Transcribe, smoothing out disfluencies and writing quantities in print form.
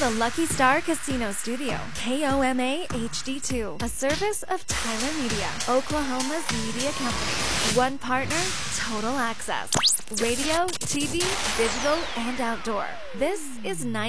the Lucky Star Casino Studio. KOMA HD2, a service of Tyler Media, Oklahoma's media company. One partner, total access. Radio, TV, digital, and outdoor. This is 90.